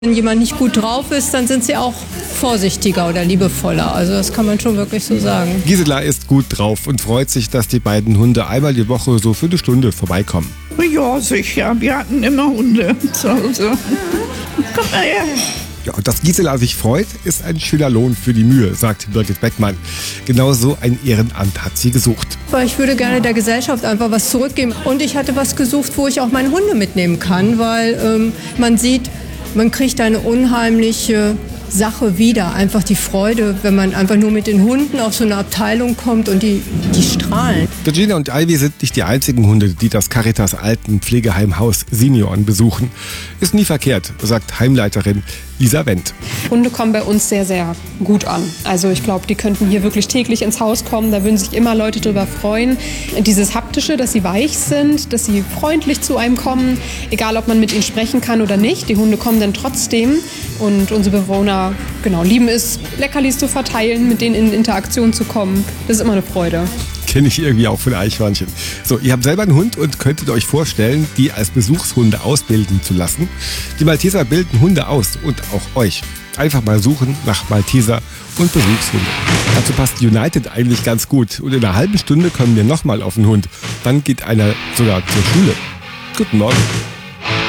Wenn jemand nicht gut drauf ist, dann sind sie auch vorsichtiger oder liebevoller. Also das kann man schon wirklich so sagen. Gisela ist gut drauf und freut sich, dass die beiden Hunde einmal die Woche so für eine Stunde vorbeikommen. Ja, sicher. Wir hatten immer Hunde zu Hause. Komm mal her. Ja, und dass Gisela sich freut, ist ein schöner Lohn für die Mühe, sagt Birgit Beckmann. Genauso ein Ehrenamt hat sie gesucht. Aber ich würde gerne der Gesellschaft einfach was zurückgeben. Und ich hatte was gesucht, wo ich auch meine Hunde mitnehmen kann, weil man sieht, man kriegt eine unheimliche Sache wieder. Einfach die Freude, wenn man einfach nur mit den Hunden auf so eine Abteilung kommt und die strahlen. Virginia und Ivy sind nicht die einzigen Hunde, die das Caritas Altenpflegeheim Haus Senioren besuchen. Ist nie verkehrt, sagt Heimleiterin Lisa Wendt. Hunde kommen bei uns sehr, sehr gut an. Also ich glaube, die könnten hier wirklich täglich ins Haus kommen. Da würden sich immer Leute drüber freuen. Dieses Haptische, dass sie weich sind, dass sie freundlich zu einem kommen. Egal, ob man mit ihnen sprechen kann oder nicht. Die Hunde kommen dann trotzdem. Und unsere Bewohner lieben es, Leckerlis zu verteilen, mit denen in Interaktion zu kommen. Das ist immer eine Freude. Kenne ich irgendwie auch von Eichhörnchen. So, ihr habt selber einen Hund und könntet euch vorstellen, die als Besuchshunde ausbilden zu lassen. Die Malteser bilden Hunde aus und auch euch. Einfach mal suchen nach Malteser und Besuchshunde. Dazu passt United eigentlich ganz gut. Und in einer halben Stunde kommen wir nochmal auf den Hund. Dann geht einer sogar zur Schule. Guten Morgen.